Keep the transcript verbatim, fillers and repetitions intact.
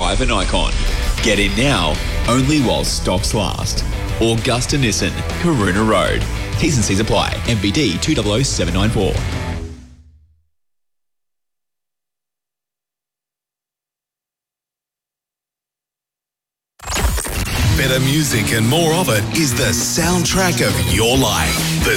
drive an Icon. Get in now, only while stocks last. Augusta Nissan, Karuna Road. T's and C's apply. M V D two zero zero seven nine four. Better music and more of it is the soundtrack of your life. The